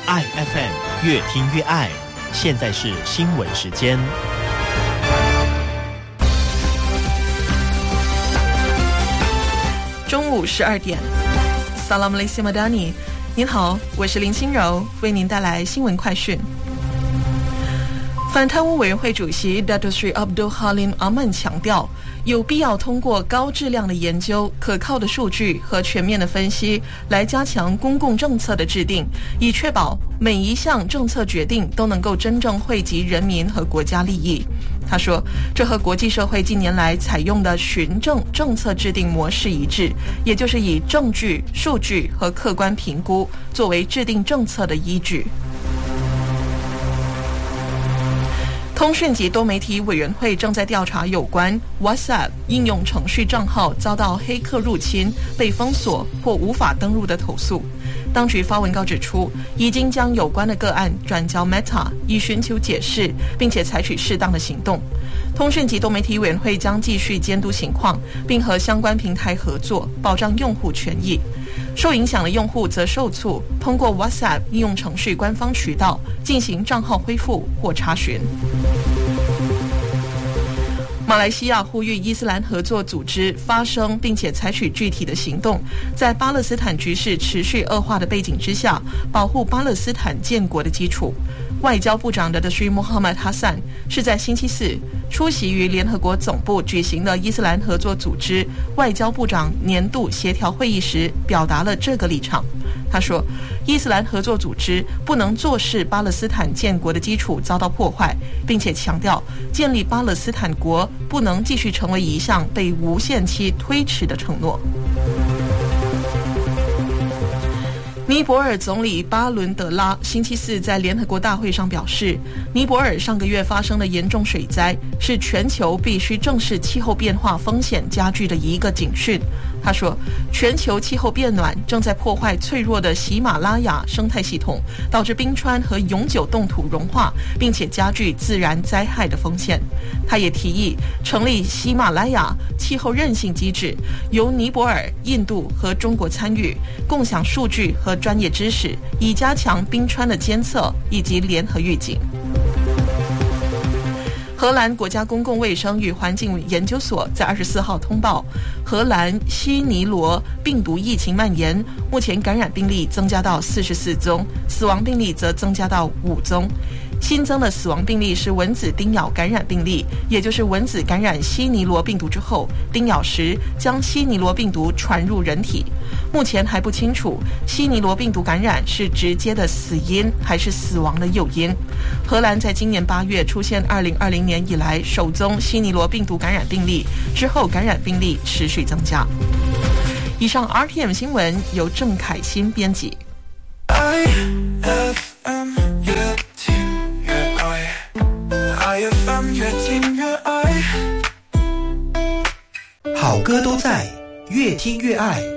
爱 FM 越听越爱。现在是新闻时间。 中午12点 Salam alaikum madani， 您好，我是林心柔，为您带来新闻快讯。反贪污委员会主席 Datuk Seri Abdul Halim Aman 强调，有必要通过高质量的研究、可靠的数据和全面的分析，来加强公共政策的制定，以确保每一项政策决定都能够真正惠及人民和国家利益。他说，这和国际社会近年来采用的循证政策制定模式一致，也就是以证据、数据和客观评估作为制定政策的依据。通讯及多媒体委员会正在调查有关 WhatsApp 应用程序账号遭到黑客入侵、被封锁或无法登入的投诉。当局发文告指出，已经将有关的个案转交 Meta， 以寻求解释，并且采取适当的行动。通讯及多媒体委员会将继续监督情况，并和相关平台合作，保障用户权益。受影响的用户则受促通过 WhatsApp 应用程序官方渠道进行账号恢复或查询。马来西亚呼吁伊斯兰合作组织发声，并且采取具体的行动，在巴勒斯坦局势持续恶化的背景之下，保护巴勒斯坦建国的基础。外交部长的 Sri Muhammad Hassan 是在星期四出席于联合国总部举行的伊斯兰合作组织外交部长年度协调会议时表达了这个立场。他说，伊斯兰合作组织不能坐视巴勒斯坦建国的基础遭到破坏，并且强调建立巴勒斯坦国不能继续成为一项被无限期推迟的承诺。尼泊尔总理巴伦德拉星期四在联合国大会上表示，尼泊尔上个月发生的严重水灾是全球必须正视气候变化风险加剧的一个警讯。他说，全球气候变暖正在破坏脆弱的喜马拉雅生态系统，导致冰川和永久冻土融化，并且加剧自然灾害的风险。他也提议成立喜马拉雅气候韧性机制，由尼泊尔、印度和中国参与，共享数据和专业知识，以加强冰川的监测以及联合预警。荷兰国家公共卫生与环境研究所在24号通报，荷兰西尼罗病毒疫情蔓延，目前感染病例增加到44宗，死亡病例则增加到5宗。新增的死亡病例是蚊子叮咬感染病例，也就是蚊子感染西尼罗病毒之后，叮咬时将西尼罗病毒传入人体。目前还不清楚西尼罗病毒感染是直接的死因还是死亡的诱因。荷兰在今年8月出现2020年以来首宗西尼罗病毒感染病例，之后感染病例持续增加。以上 RTM 新闻由郑凯欣编辑。 好歌都在，越听越爱。